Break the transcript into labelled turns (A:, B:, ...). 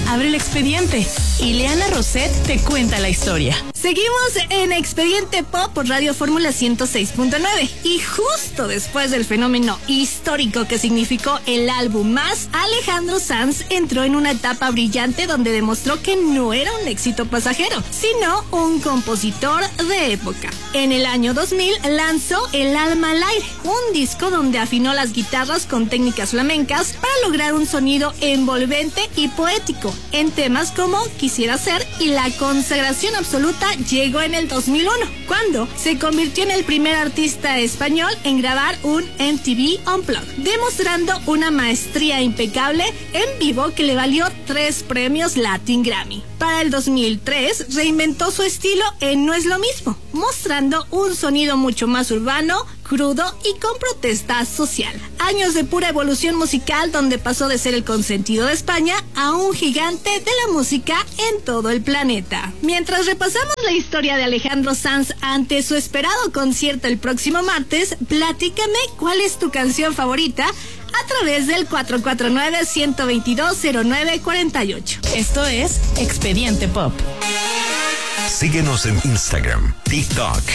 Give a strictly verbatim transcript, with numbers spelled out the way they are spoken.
A: abre el expediente. Ileana Roset te cuenta la historia.
B: Seguimos en Expediente Pop por Radio Fórmula ciento seis punto nueve y justo después del fenómeno histórico que significó el álbum Más, Alejandro Sanz entró en una etapa brillante donde demostró que no era un éxito pasajero, sino un compositor de época. En el año dos mil lanzó El Alma al Aire, un disco donde afinó las guitarras con técnicas flamencas para lograr un sonido envolvente y poético en temas como Quisiera Ser, y la consagración absoluta llegó en el dos mil uno, cuando se convirtió en el primer artista español en grabar un M T V Unplugged, demostrando una maestría impecable en vivo que le valió tres premios Latin Grammy. Para el dos mil tres reinventó su estilo en No Es Lo Mismo, mostrando un sonido mucho más urbano, crudo y con protesta social. Años de pura evolución musical donde pasó de ser el consentido de España a un gigante de la música en todo el planeta. Mientras repasamos la historia de Alejandro Sanz ante su esperado concierto el próximo martes, platícame cuál es tu canción favorita a través del cuatro cuatro nueve, uno dos dos, cero nueve cuatro ocho.
A: Esto es Expediente Pop.
C: Síguenos en Instagram, TikTok